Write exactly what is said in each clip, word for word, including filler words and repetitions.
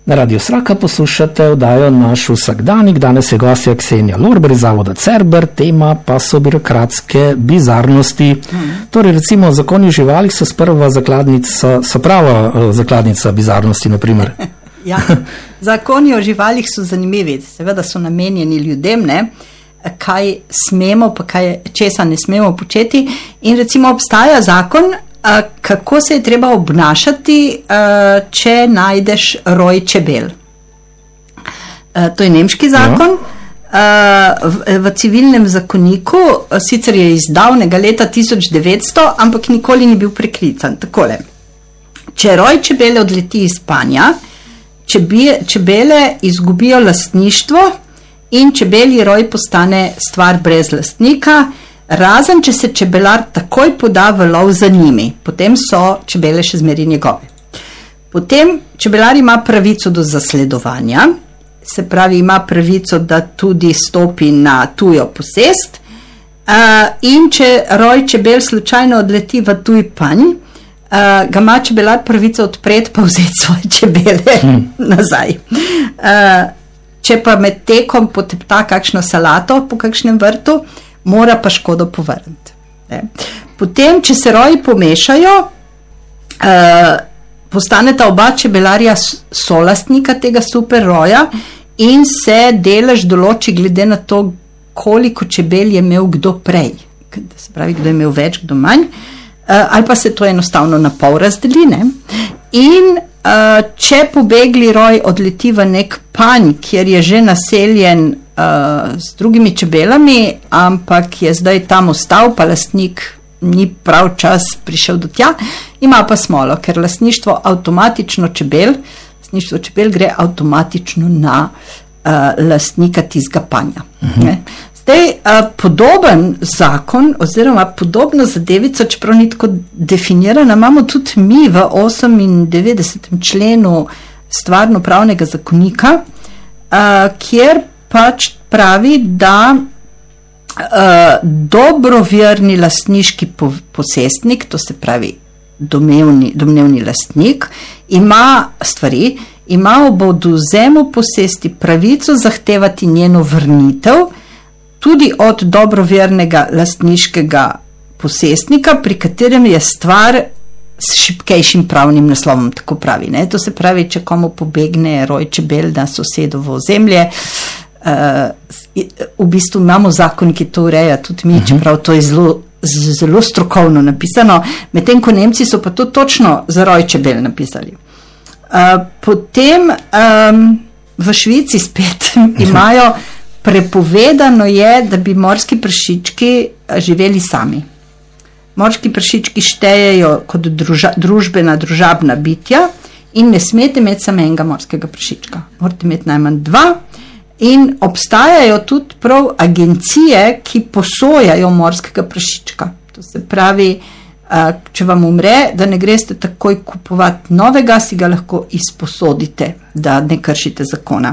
Na Radio Sraka poslušate oddajo Naš vsakdanik. Danes je gostja Ksenija Lorber iz Zavoda Cerber, tema pa so birokratske bizarnosti. Hmm. Torej, recimo, zakoni o živalih so sprva zakladnica, so prava zakladnica bizarnosti, na primer. Ja, zakoni o živalih so zanimivi, seveda so namenjeni ljudem, ne? Kaj smemo, pa kaj, česa ne smemo početi. In recimo obstaja zakon, kako se je treba obnašati, če najdeš roj čebel. To je nemški zakon. V, v civilnem zakoniku, sicer je iz davnega leta tisoč devetsto, ampak nikoli ni bil preklican. Takole. Če roj čebele odleti iz panja, čebele, čebele izgubijo lastništvo in čebelji roj postane stvar brez lastnika, razen če se čebelar takoj poda v lov za njimi, potem so čebele še zmeraj njegove. Potem čebelar ima pravico do zasledovanja, se pravi ima pravico, da tudi stopi na tujo posest, in če roj čebel slučajno odleti v tuj panj, ga ima čebelar pravico odpreti pa vzeti svoje čebele hmm. nazaj. Če pa med tekom potepta kakšno salato po kakšnem vrtu, mora pa škodo povrniti. Potem, če se roji pomešajo, eh, postaneta oba čebelarja solastnika tega super roja in se delež določi glede na to, koliko čebel je imel kdo prej. Se pravi, kdo je imel več, kdo manj. Eh, ali pa se to enostavno na pol razdeli. Ne? In eh, če pobegli roj odleti v nek panj, kjer je že naseljen Uh, s drugimi čebelami, ampak je zdaj tam ostal, pa lastnik ni prav čas prišel do tja, ima pa smolo, ker lastništvo avtomatično čebel, lastništvo čebel gre avtomatično na uh, lastnika tistega panja. Uh-huh. Zdaj, uh, podoben zakon, oziroma podobno zadevico, čeprav ni tako definirana, imamo tudi mi v osemindevetdesetem členu stvarno-pravnega zakonika, uh, kjer pač pravi, da uh, dobroverni lastniški po, posestnik, to se pravi domnevni, domnevni lastnik, ima stvari, ima ob odvzemu posesti pravico zahtevati njeno vrnitev tudi od dobrovernega lastniškega posestnika, pri katerem je stvar s šibkejšim pravnim naslovom, tako pravi. Ne? To se pravi, če komu pobegne roj čebel na sosedovo ozemlje, Uh, v bistvu imamo zakon, ki to ureja, tudi mi, uh-huh. čeprav to je zelo, zelo strokovno napisano, medtem ko Nemci so pa to točno za roj čebel napisali. Uh, potem um, v Švici spet uh-huh. imajo prepovedano je, da bi morski prašički živeli sami. Morski prašički štejejo kot druža, družbena, družabna bitja in ne smete imeti samo enega morskega prašička. Morate imeti najmanj dva. In obstajajo tudi prav agencije, ki posojajo morskega prašička. To se pravi, če vam umre, da ne greste takoj kupovati novega, si ga lahko izposodite, da ne kršite zakona.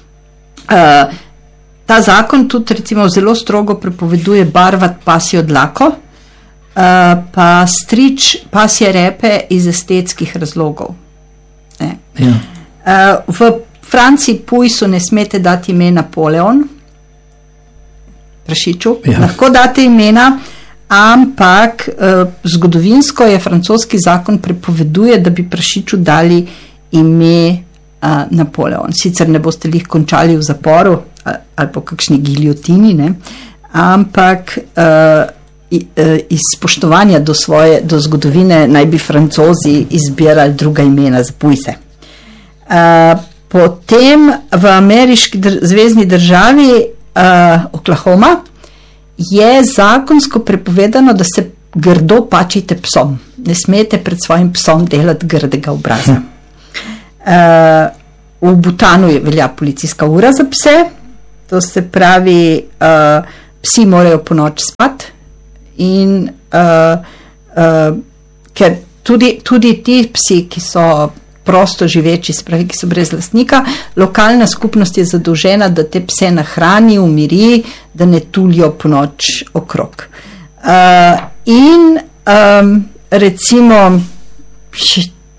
Ta zakon tudi recimo zelo strogo prepoveduje barvati pasjo dlako, pa strič pasje repe iz estetskih razlogov. Ja. V Franciji Pujsu ne smete dati ime Napoleon, prašiču, ja. Lahko date imena, ampak eh, zgodovinsko je francoski zakon prepoveduje, da bi prašiču dali ime eh, Napoleon. Sicer ne boste lih končali v zaporu ali po kakšni giljotini, ne? Ampak eh, iz spoštovanja do svoje, do zgodovine naj bi Francozi izbirali druga imena za pujse. Eh, Potem v ameriški dr- zvezni državi uh, Oklahoma je zakonsko prepovedano, da se grdo pačite psom. Ne smete pred svojim psom delati grdega obraza. Uh, v Butanu je velja policijska ura za pse, to se pravi, uh, psi morajo po noč spati in uh, uh, ker tudi, tudi ti psi, ki so prosto živeči, spravi, ki so brez lastnika, lokalna skupnost je zadolžena, da te pse nahrani, umiri, da ne tulijo po noč okrog. Uh, in um, recimo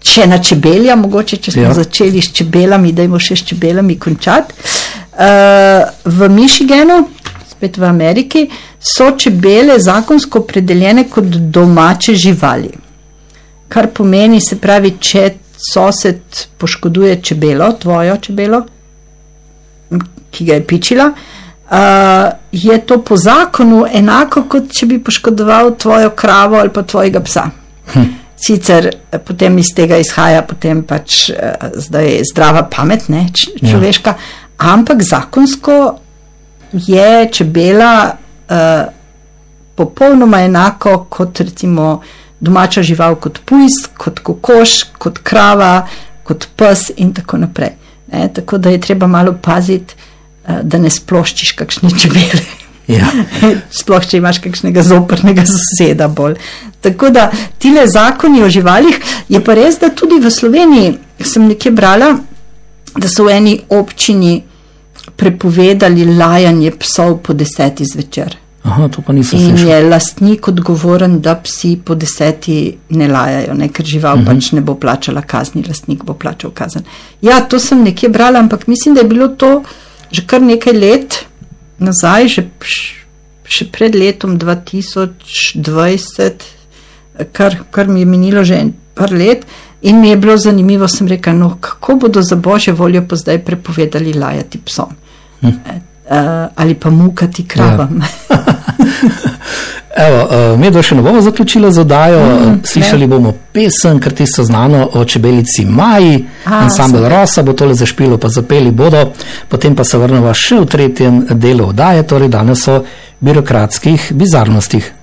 še na čebelja, mogoče, če smo Ja. začeli s čebelami, dajmo še s čebelami končati. Uh, v Michiganu, spet v Ameriki, so čebele zakonsko opredeljene kot domače živali. Kar pomeni, se pravi, če sosed poškoduje čebelo, tvojo čebelo, ki ga je pičila, uh, je to po zakonu enako, kot če bi poškodoval tvojo kravo ali pa tvojega psa. Hm. Sicer potem iz tega izhaja potem pač uh, zdaj zdrava pamet, ne, č- človeška, ja. Ampak zakonsko je čebela uh, popolnoma enako kot recimo domača žival, kot pujs, kot kokoš, kot krava, kot pes in tako naprej. Ne, tako da je treba malo paziti, uh, da ne sploščiš kakšne čebele. Ja. Sploh, če imaš kakšnega zoprnega soseda bolj. Tako da tile zakoni o živalih, je pa res, da tudi v Sloveniji sem nekje brala, da so v eni občini prepovedali lajanje psov po deseti zvečer. Aha, to pa nisem In slišal. je lastnik odgovoren, da psi po deseti ne lajajo, ne, ker žival uh-huh. pač ne bo plačala kazni, lastnik bo plačal kazen. Ja, to sem nekje brala, ampak mislim, da je bilo to že kar nekaj let nazaj, že, še pred letom dva tisoč dvajset, kar, kar mi je minilo že en par let in mi je bilo zanimivo, sem rekla, no, kako bodo za božjo voljo pa zdaj prepovedali lajati psom. Hm. E, ali pa mukati kravam. Ja. Evo, mi do še ne bomo zaključili z oddajo, mm, slišali ne. bomo pesem, ker ti so znano o čebelici Maji, ansambel Rosa bo tole zašpilo, pa zapeli bodo, potem pa se vrnemo še v tretjem delu oddaje, torej danes o birokratskih bizarnostih.